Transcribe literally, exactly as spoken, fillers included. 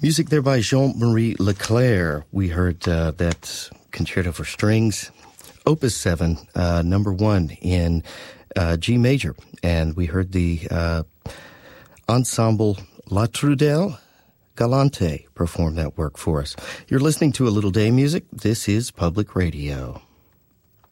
Music there by Jean-Marie Leclair. We heard uh, that Concerto for Strings, Opus seven, uh, number one in uh, G major. And we heard the uh, ensemble La Trudel Galante perform that work for us. You're listening to A Little Day Music. This is Public Radio.